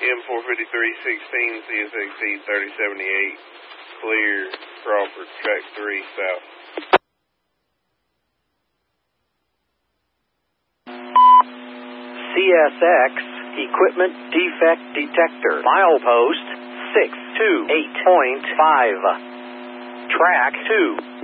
M45316, CSXT 3078, clear, Crawford, track 3, south. CSX, equipment defect detector, milepost 628.5, track 2.